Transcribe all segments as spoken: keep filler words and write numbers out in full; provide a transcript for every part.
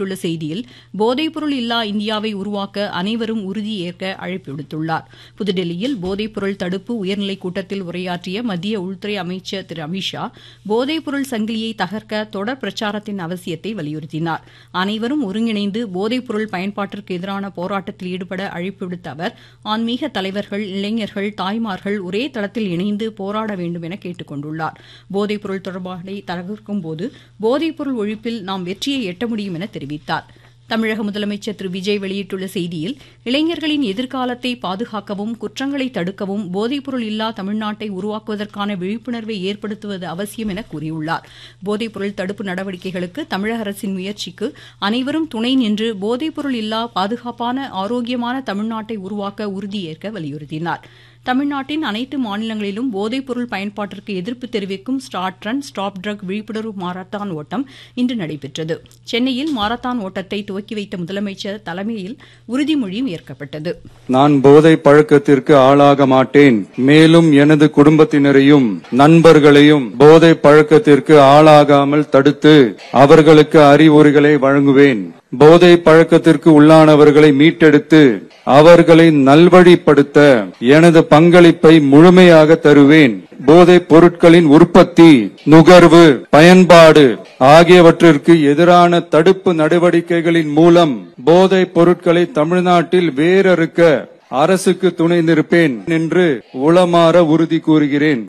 வெளியிட்டுள்ள செய்தியில் போதைப்பொருள் இல்லா இந்தியாவை உருவாக்க அனைவரும் உறுதி ஏற்க அழைப்பு விடுத்துள்ளார். புதுடெல்லியில் போதைப்பொருள் தடுப்பு உயர்நிலைக் கூட்டத்தில் உரையாற்றிய மத்திய உள்துறை அமைச்சர் திரு அமித்ஷா போதைப்பொருள் சங்கிலியை தகர்க்க தொடர் பிரச்சாரத்தின் அவசியத்தை வலியுறுத்தினார். அனைவரும் ஒருங்கிணைந்து போதைப்பொருள் பயன்பாட்டிற்கு எதிரான போராட்டத்தில் ஈடுபட அழைப்பு விடுத்த அவர் ஆன்மீக தலைவர்கள், இளைஞர்கள், தாய்மார்கள் ஒரே தளத்தில் இணைந்து போராட வேண்டும் என கேட்டுக் கொண்டுள்ளார். போதைப்பொருள் தொடர்பாடலை தகர்க்கும் போது போதைப்பொருள் ஒழிப்பில் நாம் வெற்றியை எட்ட முடியும் என தெரிவித்தார். தமிழக முதலமைச்சர் திரு விஜய் வெளியிட்டுள்ள செய்தியில் இளைஞர்களின் எதிர்காலத்தை பாதுகாக்கவும் குற்றங்களை தடுக்கவும் போதைப்பொருள் இல்லா தமிழ்நாட்டை உருவாக்குவதற்கான விழிப்புணர்வை ஏற்படுத்துவது அவசியம் என கூறியுள்ளார். போதைப்பொருள் தடுப்பு நடவடிக்கைகளுக்கு தமிழக அரசின் முயற்சிக்கு அனைவரும் துணை நின்று போதைப்பொருள் இல்லா பாதுகாப்பான ஆரோக்கியமான தமிழ்நாட்டை உருவாக்க உறுதியேற்க வலியுறுத்தினார். தமிழ்நாட்டின் அனைத்து மாநிலங்களிலும் போதைப்பொருள் பயன்பாட்டிற்கு எதிர்ப்பு தெரிவிக்கும் ஸ்டார்ட் ரன் ஸ்டாப் ட்ரக் விழிப்புணர்வு மாரத்தான் ஓட்டம் இன்று நடைபெற்றது. சென்னையில் மாரத்தான் ஓட்டத்தை துவக்கி வைத்த முதலமைச்சர் தலைமையில் உறுதிமொழியும் ஏற்கப்பட்டது. நான் போதை பழக்கத்திற்கு ஆளாக மாட்டேன், மேலும் எனது குடும்பத்தினரையும் நண்பர்களையும் போதை பழக்கத்திற்கு ஆளாகாமல் தடுத்து அவர்களுக்கு அறிவுரைகளை வழங்குவேன். போதை பழக்கத்திற்கு உள்ளானவர்களை மீட்டெடுத்து அவர்களை நல்வழிப்படுத்த எனது பங்களிப்பை முழுமையாக தருவேன். போதைப் பொருட்களின் உற்பத்தி, நுகர்வு, பயன்பாடு ஆகியவற்றிற்கு எதிரான தடுப்பு நடவடிக்கைகளின் மூலம் போதைப் பொருட்களை தமிழ்நாட்டில் வேரறுக்க அரசுக்கு துணை நிற்பேன் என்று உளமாற உறுதி கூறுகிறேன்.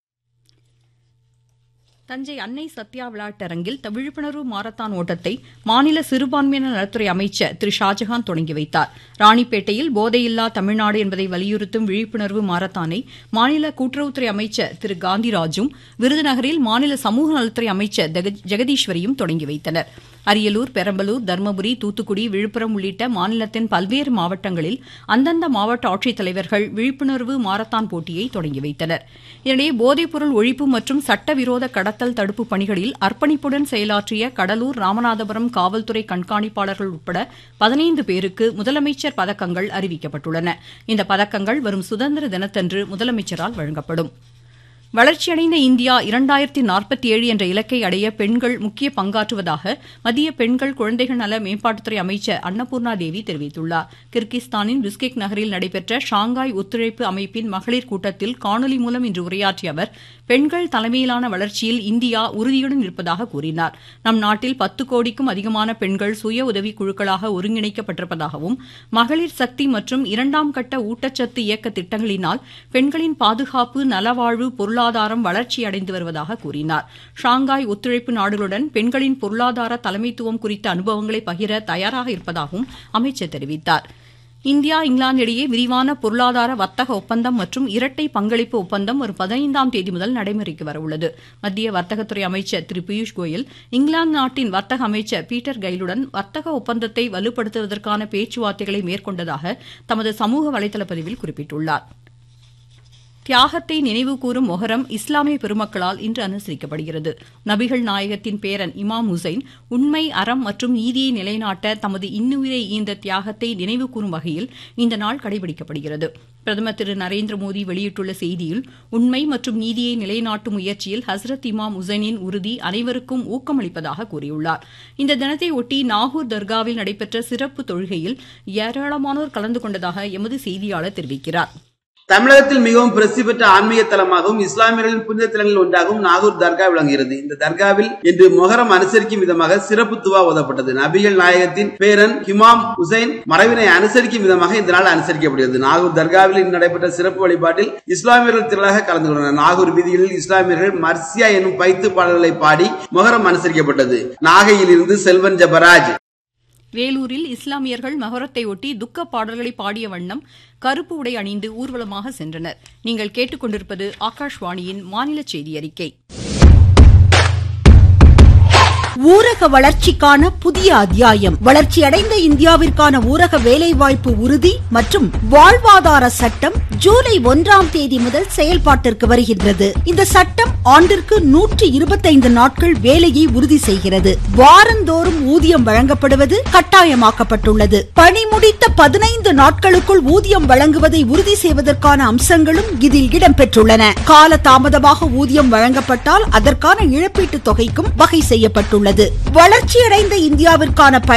தஞ்சை அன்னை சத்யா விளையாட்டரங்கில் விழிப்புணர்வு மாரத்தான் ஓட்டத்தை மாநில சிறுபான்மையினர் நலத்துறை அமைச்சர் திரு ஷாஜகான் தொடங்கி வைத்தார். ராணிப்பேட்டையில் போதையில்லா தமிழ்நாடு என்பதை வலியுறுத்தும் விழிப்புணர்வு மாரத்தானை மாநில கூட்டுறவுத்துறை அமைச்சர் திரு காந்திராஜும் விருதுநகரில் மாநில சமூக நலத்துறை அமைச்சர் ஜெகதீஸ்வரியும் தொடங்கி வைத்தனர். அரியலூர், பெரம்பலூர், தருமபுரி, தூத்துக்குடி, விழுப்புரம் உள்ளிட்ட மாநிலத்தின் பல்வேறு மாவட்டங்களில் அந்தந்த மாவட்ட ஆட்சித்தலைவர்கள் விழிப்புணர்வு மாரத்தான் போட்டியை தொடங்கி வைத்தனர். இதனிடையே போதைப்பொருள் ஒழிப்பு மற்றும் சட்டவிரோத கடத்தல் தடுப்பு பணிகளில் அர்ப்பணிப்புடன் செயலாற்றிய கடலூர், ராமநாதபுரம் காவல்துறை கண்காணிப்பாளர்கள் உட்பட பதினைந்து பேருக்கு முதலமைச்சர் பதக்கங்கள் அறிவிக்கப்பட்டுள்ளன. இந்த பதக்கங்கள் வரும் சுதந்திர தினத்தன்று முதலமைச்சரால் வழங்கப்படும். வளர்ச்சியடைந்த இந்தியா இரண்டாயிரத்தி நாற்பத்தி ஏழு என்ற இலக்கை அடைய பெண்கள் முக்கிய பங்காற்றுவதாக மத்திய பெண்கள் குழந்தைகள் நல மேம்பாட்டுத்துறை அமைச்சர் அன்னபூர்ணா தேவி தெரிவித்துள்ளார். கிர்கிஸ்தானின் பிஸ்கெக் நகரில் நடைபெற்ற ஷாங்காய் ஒத்துழைப்பு அமைப்பின் மகளிர் கூட்டத்தில் காணொலி மூலம் இன்று உரையாற்றிய அவர் பெண்கள் தலைமையிலான வளர்ச்சியில் இந்தியா உறுதியுடன் இருப்பதாக கூறினார். நம் நாட்டில் பத்து கோடிக்கும் அதிகமான பெண்கள் சுய உதவி குழுக்களாக ஒருங்கிணைக்கப்பட்டிருப்பதாகவும் மகளிர் சக்தி மற்றும் இரண்டாம் கட்ட ஊட்டச்சத்து இயக்க திட்டங்களினால் பெண்களின் பாதுகாப்பு, நலவாழ்வு, பொருளாதாரம் வளர்ச்சி அடைந்து வருவதாக கூறினார். ஷாங்காய் ஒத்துழைப்பு நாடுகளுடன் பெண்களின் பொருளாதார தலைமைத்துவம் குறித்த அனுபவங்களை பகிர தயாராக இருப்பதாகவும் அமைச்சர் தெரிவித்தார். இந்தியா, இங்கிலாந்து இடையே விரிவான பொருளாதார வர்த்தக ஒப்பந்தம் மற்றும் இரட்டை பங்களிப்பு ஒப்பந்தம் வரும் பதினைந்தாம் தேதி முதல் நடைமுறைக்கு வரவுள்ளது. மத்திய வர்த்தகத்துறை அமைச்சர் திரு பியூஷ் கோயல் இங்கிலாந்து நாட்டின் வர்த்தக அமைச்சர் பீட்டர் கைலுடன் வர்த்தக ஒப்பந்தத்தை வலுப்படுத்துவதற்கான பேச்சுவார்த்தைகளை மேற்கொண்டதாக தமது சமூக வலைதள பதிவில் குறிப்பிட்டுள்ளார். தியாகத்தை நினைவுகூரும் மொஹரம் இஸ்லாமிய பெருமக்களால் இன்று அனுசரிக்கப்படுகிறது. நபிகள் நாயகத்தின் பேரன் இமாம் ஹுசைன் உண்மை, அறம் மற்றும் நீதியை நிலைநாட்ட தமது இன்னுயிரை ஈந்த தியாகத்தை நினைவுகூரும் வகையில் இந்த நாள் கடைபிடிக்கப்படுகிறது. பிரதமர் திரு நரேந்திர மோடி வெளியிட்டுள்ள செய்தியில் உண்மை மற்றும் நீதியை நிலைநாட்டும் முயற்சியில் ஹஸ்ரத் இமாம் ஹுசைனின் உறுதி அனைவருக்கும் ஊக்கமளிப்பதாக கூறியுள்ளார். இந்த தினத்தை ஒட்டி நாகூர் தர்காவில் நடைபெற்ற சிறப்பு தொழுகையில் ஏராளமானோர் கலந்து கொண்டதாக எமது செய்தியாளர் தெரிவிக்கிறார். தமிழகத்தில் மிகவும் பிரசித்தி பெற்ற ஆன்மீக தலமாகவும் இஸ்லாமியர்களின் புனித தலங்களில் ஒன்றாகவும் நாகூர் தர்கா விளங்குகிறது. இந்த தர்காவில் இன்று மொஹரம் அனுசரிக்கும் விதமாக சிறப்பு துவா ஓதப்பட்டது. நபிகள் நாயகத்தின் பேரன் இமாம் ஹுசைன் மறைவினை அனுசரிக்கும் விதமாக இந்த நாள் அனுசரிக்கப்படுகிறது. நாகூர் தர்காவில் இன்று நடைபெற்ற சிறப்பு வழிபாட்டில் இஸ்லாமியர்கள் திரளாக கலந்து கொண்டனர். நாகூர் வீதிகளில் இஸ்லாமியர்கள் மர்சியா எனும் பைத்து பாடல்களை பாடி மொஹரம் அனுசரிக்கப்பட்டது. நாகையில் இருந்து செல்வன் ஜபராஜ். வேலூரில் இஸ்லாமியர்கள் மொஹரத்தை ஒட்டி துக்க பாடல்களை பாடிய வண்ணம் கருப்பு உடை அணிந்து ஊர்வலமாக சென்றனர். நீங்கள் கேட்டுக்கொண்டிருப்பது ஆகாஷ்வாணியின் மாநில செய்தி அறிக்கை. ஊரக வளர்ச்சிக்கான புதிய அத்தியாயம். வளர்ச்சியடைந்த இந்தியாவிற்கான ஊரக வேலைவாய்ப்பு உறுதி மற்றும் வாழ்வாதார சட்டம் ஜூலை ஒன்றாம் தேதி முதல் செயல்பாட்டிற்கு வருகின்றது. இந்த சட்டம் ஆண்டிற்கு நூற்றி இருபத்தைந்து நாட்கள் வேலையை உறுதி செய்கிறது. வாரந்தோறும் ஊதியம் வழங்கப்படுவது கட்டாயமாக்கப்பட்டுள்ளது. பணி முடித்த பதினைந்து நாட்களுக்குள் ஊதியம் வழங்குவதை உறுதி செய்வதற்கான அம்சங்களும் இதில் இடம்பெற்றுள்ளன. கால தாமதமாக ஊதியம் வழங்கப்பட்டால் அதற்கான இழப்பீட்டுத் தொகைக்கும் வகை செய்யப்பட்டுள்ளது. வளர்ச்சியடைந்த இந்தியாவிற்கான